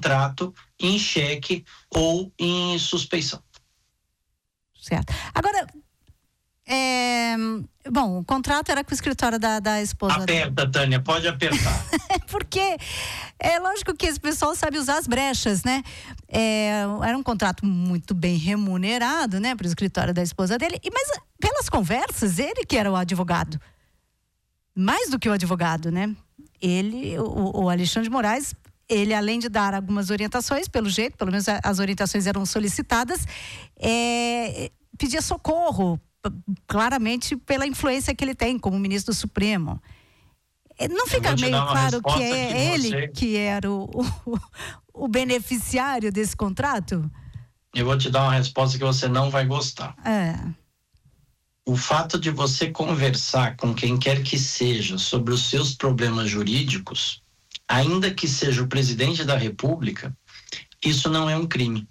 contrato em xeque ou em suspeição. Certo. Agora, bom, o contrato era com o escritório da esposa. Aperta, Tânia, pode apertar. Porque é lógico que esse pessoal sabe usar as brechas, né? Era um contrato muito bem remunerado, né, para o escritório da esposa dele. Mas pelas conversas, ele que era o advogado. Mais do que o advogado, né? Ele, o Alexandre de Moraes, ele, além de dar algumas orientações, pelo menos as orientações eram solicitadas, pedia socorro, claramente pela influência que ele tem como ministro do Supremo. Não fica meio claro que é ele que era o beneficiário desse contrato? Eu vou te dar uma resposta que você não vai gostar. O fato de você conversar com quem quer que seja sobre os seus problemas jurídicos, ainda que seja o presidente da República, isso não é um crime.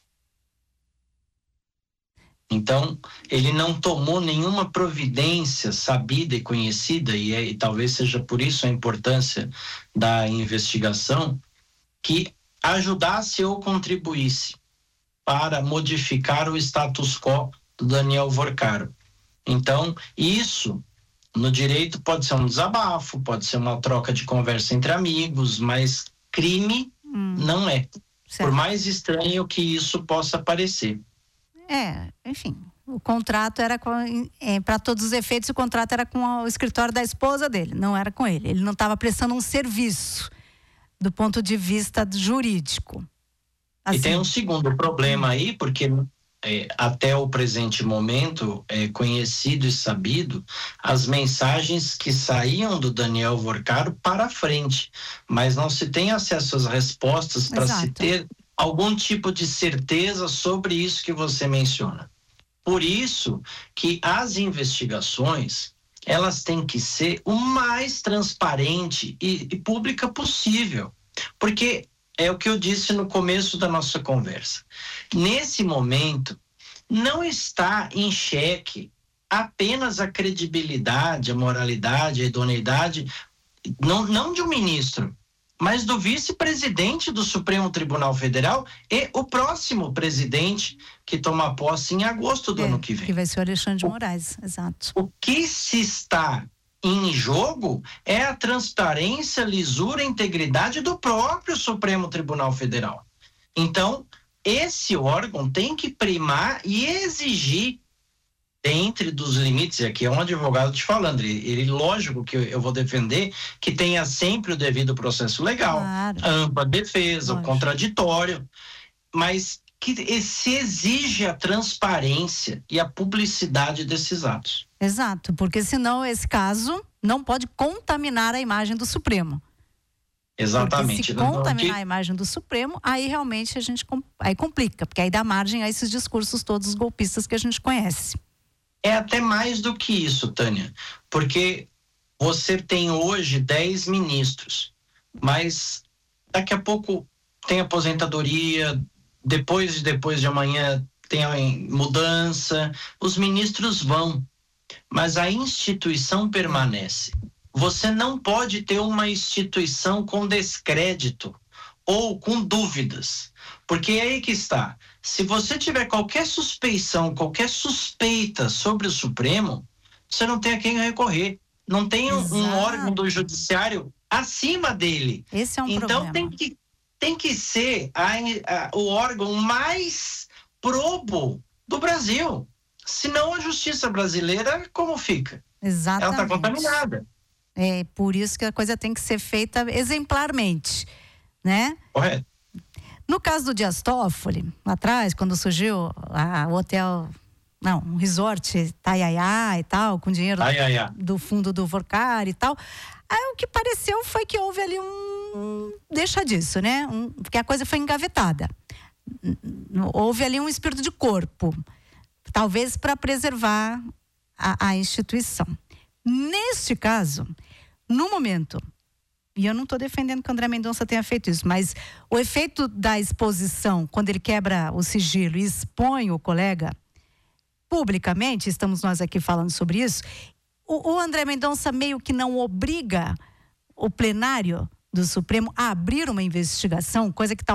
Então, ele não tomou nenhuma providência sabida e conhecida, e talvez seja por isso a importância da investigação, que ajudasse ou contribuísse para modificar o status quo do Daniel Vorcaro. Então, isso no direito pode ser um desabafo, pode ser uma troca de conversa entre amigos, mas crime não é. Certo. Por mais estranho que isso possa parecer. Enfim, o contrato era para todos os efeitos, o contrato era com o escritório da esposa dele, não era com ele. Ele não estava prestando um serviço do ponto de vista jurídico. Assim. E tem um segundo problema aí, porque até o presente momento é conhecido e sabido as mensagens que saíam do Daniel Vorcaro para frente, mas não se tem acesso às respostas para se ter algum tipo de certeza sobre isso que você menciona. Por isso que as investigações, elas têm que ser o mais transparente e pública possível, porque é o que eu disse no começo da nossa conversa. Nesse momento, não está em xeque apenas a credibilidade, a moralidade, a idoneidade, não de um ministro, mas do vice-presidente do Supremo Tribunal Federal e o próximo presidente que toma posse em agosto do ano que vem. Que vai ser o Alexandre de Moraes, exato. O que se está em jogo é a transparência, lisura e integridade do próprio Supremo Tribunal Federal. Então, esse órgão tem que primar e exigir, dentro dos limites, e aqui é um advogado te falando, ele lógico que eu vou defender que tenha sempre o devido processo legal, claro. A ampla defesa, o contraditório, mas que se exige a transparência e a publicidade desses atos. Exato, porque senão esse caso não pode contaminar a imagem do Supremo. Exatamente. Porque se contaminar a imagem do Supremo, aí realmente aí complica, porque aí dá margem a esses discursos todos golpistas que a gente conhece. É até mais do que isso, Tânia, porque você tem hoje 10 ministros, mas daqui a pouco tem aposentadoria, depois de amanhã tem a mudança, os ministros vão, mas a instituição permanece. Você não pode ter uma instituição com descrédito ou com dúvidas, porque é aí que está. Se você tiver qualquer suspeição, qualquer suspeita sobre o Supremo, você não tem a quem recorrer. Não tem um órgão do judiciário acima dele. Esse é um problema. Então tem que ser o órgão mais probo do Brasil. Senão a justiça brasileira, como fica? Exatamente. Ela está contaminada. É por isso que a coisa tem que ser feita exemplarmente, né? Correto. No caso do Dias Toffoli, lá atrás, quando surgiu um resort Itaiaiá e tal, com dinheiro do fundo do Vorcaro e tal, aí o que pareceu foi que houve ali deixa disso, né? Porque a coisa foi engavetada. Houve ali um espírito de corpo, talvez para preservar a instituição. Neste caso, no momento, e eu não estou defendendo que o André Mendonça tenha feito isso, mas o efeito da exposição, quando ele quebra o sigilo e expõe o colega publicamente, estamos nós aqui falando sobre isso, o André Mendonça meio que não obriga o plenário do Supremo a abrir uma investigação, coisa que